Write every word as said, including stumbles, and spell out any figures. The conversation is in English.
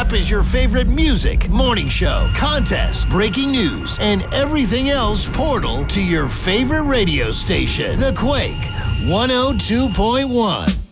app is your favorite music, morning show, contest, breaking news, and everything else portal to your favorite radio station. The Quake one oh two point one.